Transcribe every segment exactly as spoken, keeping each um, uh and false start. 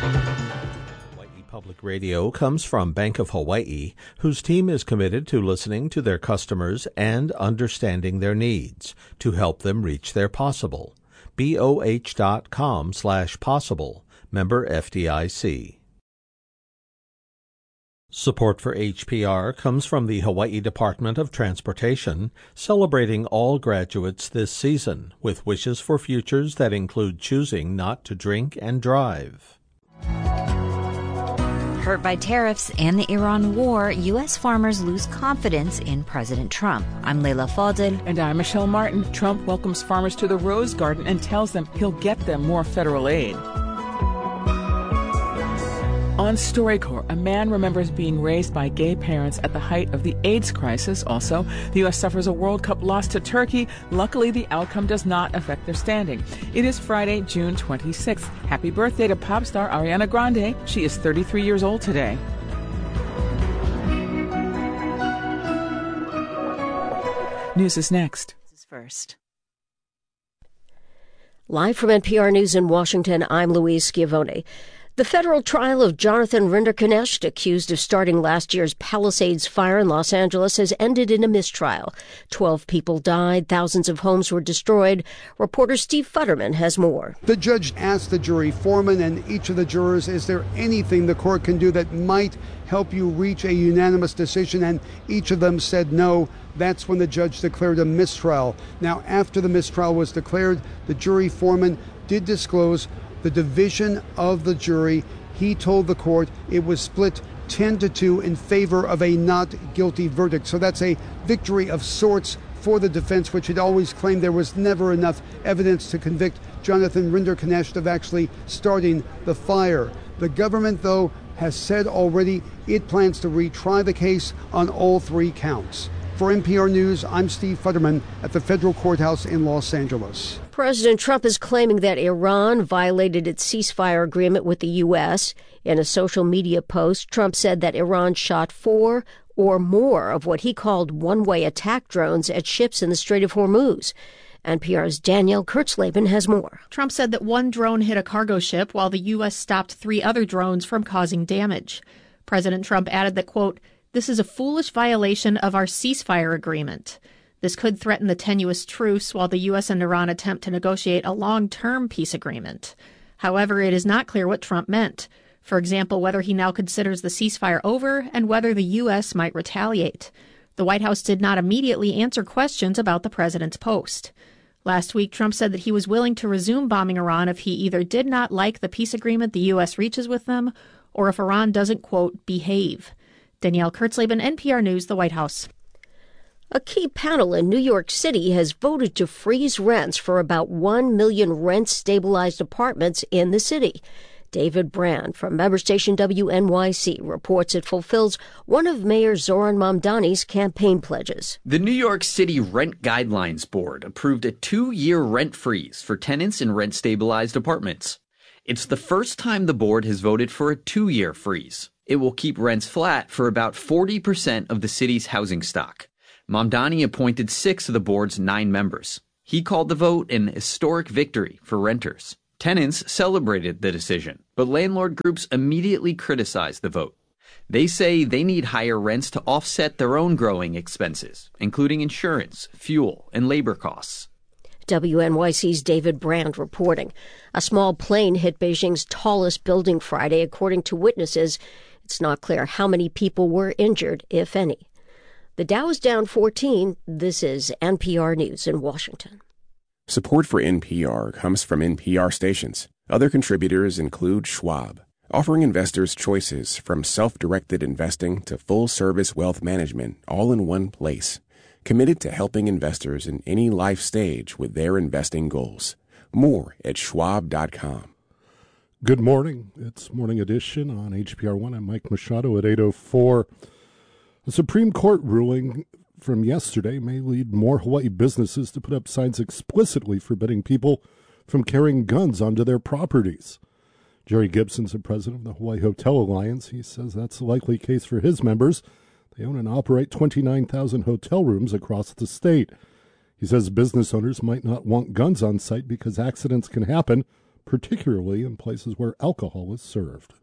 Public Radio comes from Bank of Hawaii, whose team is committed to listening to their customers and understanding their needs to help them reach their possible. B O H dot com slash possible. Member F D I C. Support for H P R comes from the Hawaii Department of Transportation, celebrating all graduates this season with wishes for futures that include choosing not to drink and drive. Hurt by tariffs and the Iran war, U S farmers lose confidence in President Trump. I'm Leila Fadel. And I'm Michelle Martin. Trump welcomes farmers to the Rose Garden and tells them he'll get them more federal aid. On StoryCorps, a man remembers being raised by gay parents at the height of the AIDS crisis. Also, the U S suffers a World Cup loss to Turkey. Luckily, the outcome does not affect their standing. It is Friday, June twenty-sixth. Happy birthday to pop star Ariana Grande. She is thirty-three years old today. News is next. This is first. Live from N P R News in Washington, I'm Louise Schiavone. The federal trial of Jonathan Rinderknecht, accused of starting last year's Palisades fire in Los Angeles, has ended in a mistrial. Twelve people died. Thousands of homes were destroyed. Reporter Steve Futterman has more. The judge asked the jury foreman and each of the jurors, is there anything the court can do that might help you reach a unanimous decision? And each of them said no. That's when the judge declared a mistrial. Now, after the mistrial was declared, the jury foreman did disclose the division of the jury. He told the court it was split ten to two in favor of a not guilty verdict. So that's a victory of sorts for the defense, which had always claimed there was never enough evidence to convict Jonathan Rinderknecht of actually starting the fire. The government, though, has said already it plans to retry the case on all three counts. For N P R News, I'm Steve Futterman at the federal courthouse in Los Angeles. President Trump is claiming that Iran violated its ceasefire agreement with the U S. In a social media post, Trump said that Iran shot four or more of what he called one-way attack drones at ships in the Strait of Hormuz. N P R's Danielle Kurtzleben has more. Trump said that one drone hit a cargo ship while the U S stopped three other drones from causing damage. President Trump added that, quote, "This is a foolish violation of our ceasefire agreement. This could threaten the tenuous truce while the U S and Iran attempt to negotiate a long-term peace agreement. However, it is not clear what Trump meant. For example, whether he now considers the ceasefire over and whether the U S might retaliate. The White House did not immediately answer questions about the president's post. Last week, Trump said that he was willing to resume bombing Iran if he either did not like the peace agreement the U S reaches with them or if Iran doesn't, quote, behave." Danielle Kurtzleben, N P R News, the White House. A key panel in New York City has voted to freeze rents for about one million rent-stabilized apartments in the city. David Brand from member station W N Y C reports it fulfills one of Mayor Zoran Mamdani's campaign pledges. The New York City Rent Guidelines Board approved a two-year rent freeze for tenants in rent-stabilized apartments. It's the first time the board has voted for a two-year freeze. It will keep rents flat for about forty percent of the city's housing stock. Mamdani appointed six of the board's nine members. He called the vote an historic victory for renters. Tenants celebrated the decision, but landlord groups immediately criticized the vote. They say they need higher rents to offset their own growing expenses, including insurance, fuel, and labor costs. W N Y C's David Brand reporting. A small plane hit Beijing's tallest building Friday, according to witnesses. It's not clear how many people were injured, if any. The Dow is down fourteen. This is N P R News in Washington. Support for N P R comes from N P R stations. Other contributors include Schwab, offering investors choices from self-directed investing to full-service wealth management all in one place. Committed to helping investors in any life stage with their investing goals. More at schwab dot com. Good morning. It's Morning Edition on H P R one. I'm Mike Machado at eight oh four. A Supreme Court ruling from yesterday may lead more Hawaii businesses to put up signs explicitly forbidding people from carrying guns onto their properties. Jerry Gibson's the president of the Hawaii Hotel Alliance. He says that's the likely case for his members. They own and operate twenty-nine thousand hotel rooms across the state. He says business owners might not want guns on site because accidents can happen, particularly in places where alcohol is served.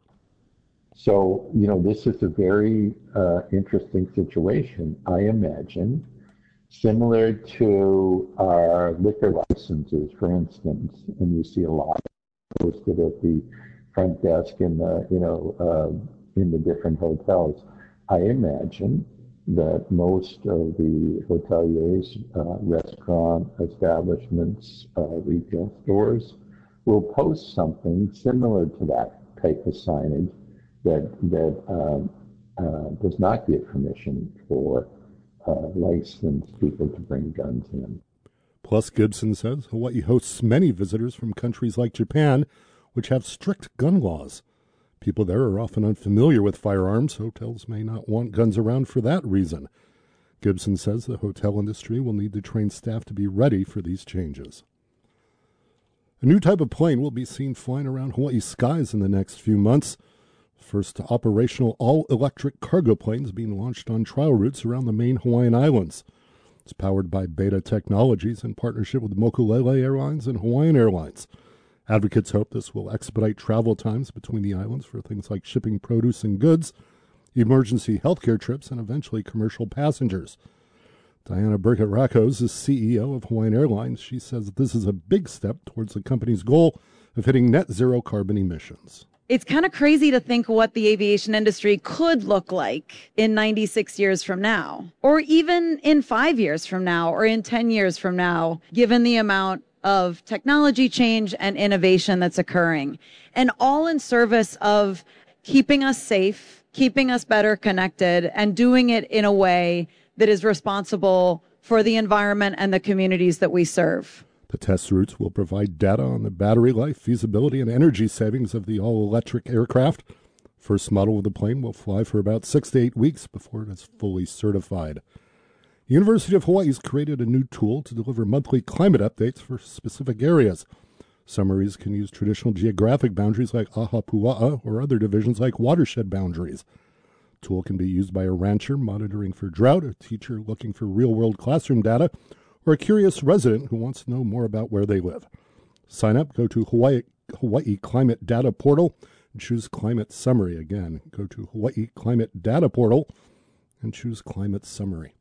So, you know, this is a very uh, interesting situation, I imagine, similar to our liquor licenses, for instance, and you see a lot posted at the front desk in the, you know, uh, in the different hotels. I imagine that most of the hoteliers, uh, restaurant establishments, uh, retail stores will post something similar to that type of signage that that um, uh, does not give permission for uh, licensed people to bring guns in. Plus, Gibson says Hawaii hosts many visitors from countries like Japan, which have strict gun laws. People there are often unfamiliar with firearms. Hotels may not want guns around for that reason. Gibson says the hotel industry will need to train staff to be ready for these changes. A new type of plane will be seen flying around Hawaii's skies in the next few months. First operational all-electric cargo planes being launched on trial routes around the main Hawaiian Islands. It's powered by Beta Technologies in partnership with Mokulele Airlines and Hawaiian Airlines. Advocates hope this will expedite travel times between the islands for things like shipping produce and goods, emergency healthcare trips, and eventually commercial passengers. Diana Burkett-Rakos is C E O of Hawaiian Airlines. She says that this is a big step towards the company's goal of hitting net zero carbon emissions. It's kind of crazy to think what the aviation industry could look like in ninety-six years from now, or even in five years from now, or in ten years from now, given the amount of technology change and innovation that's occurring, and all in service of keeping us safe, keeping us better connected, and doing it in a way that is responsible for the environment and the communities that we serve. The test routes will provide data on the battery life, feasibility, and energy savings of the all-electric aircraft. First model of the plane will fly for about six to eight weeks before it is fully certified. The University of Hawaii has created a new tool to deliver monthly climate updates for specific areas. Summaries can use traditional geographic boundaries like Ahapua'a or other divisions like watershed boundaries. The tool can be used by a rancher monitoring for drought, a teacher looking for real-world classroom data, or a curious resident who wants to know more about where they live. Sign up, go to Hawaii, Hawaii Climate Data Portal, and choose Climate Summary. Again, go to Hawaii Climate Data Portal and choose Climate Summary.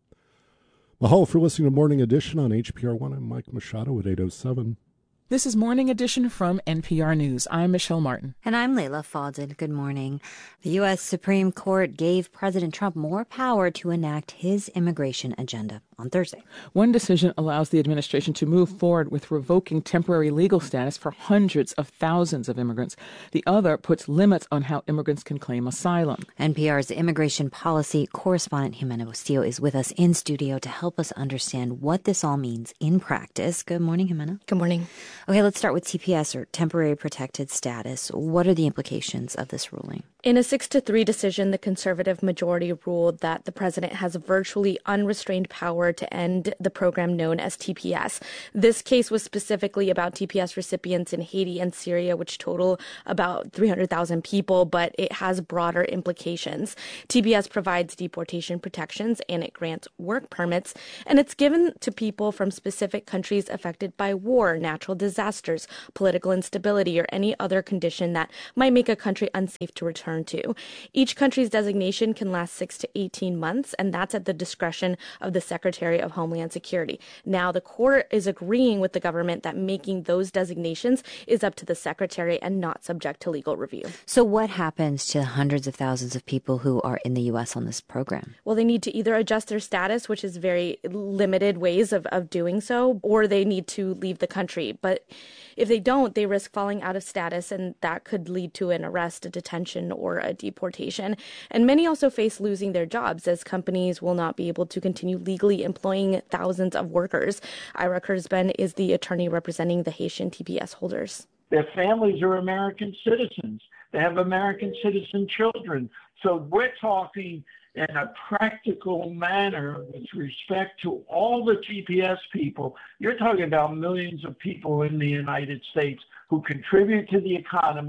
Mahalo for listening to Morning Edition on H P R one. I'm Mike Machado at eight oh seven. This is Morning Edition from N P R News. I'm Michelle Martin. And I'm Layla Fadel. Good morning. The U S Supreme Court gave President Trump more power to enact his immigration agenda on Thursday. One decision allows the administration to move forward with revoking temporary legal status for hundreds of thousands of immigrants. The other puts limits on how immigrants can claim asylum. N P R's immigration policy correspondent Jimena Bustillo is with us in studio to help us understand what this all means in practice. Good morning, Jimena. Good morning. Okay, let's start with T P S, or Temporary Protected Status. What are the implications of this ruling? In a six to three decision, the conservative majority ruled that the president has virtually unrestrained power to end the program known as T P S. This case was specifically about T P S recipients in Haiti and Syria, which total about three hundred thousand people, but it has broader implications. T P S provides deportation protections and it grants work permits, and it's given to people from specific countries affected by war, natural disasters, political instability, or any other condition that might make a country unsafe to return to. Each country's designation can last six to eighteen months, and that's at the discretion of the Secretary of Homeland Security. Now, the court is agreeing with the government that making those designations is up to the Secretary and not subject to legal review. So what happens to hundreds of thousands of people who are in the U S on this program? Well, they need to either adjust their status, which is very limited ways of, of doing so, or they need to leave the country. But if they don't, they risk falling out of status, and that could lead to an arrest, a detention, or a deportation. And many also face losing their jobs, as companies will not be able to continue legally employing thousands of workers. Ira Kurzban is the attorney representing the Haitian T P S holders. Their families are American citizens. They have American citizen children. So we're talking in a practical manner with respect to all the T P S people. You're talking about millions of people in the United States who contribute to the economy.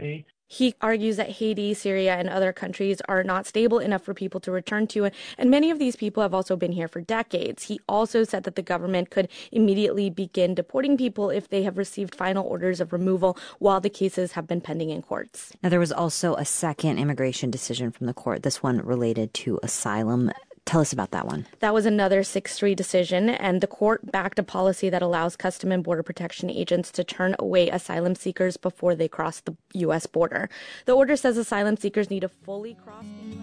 He argues that Haiti, Syria, and other countries are not stable enough for people to return to, and many of these people have also been here for decades. He also said that the government could immediately begin deporting people if they have received final orders of removal while the cases have been pending in courts. Now, there was also a second immigration decision from the court, this one related to asylum. Tell us about that one. That was another six three decision, and the court backed a policy that allows Custom and Border Protection agents to turn away asylum seekers before they cross the U S border. The order says asylum seekers need to fully cross the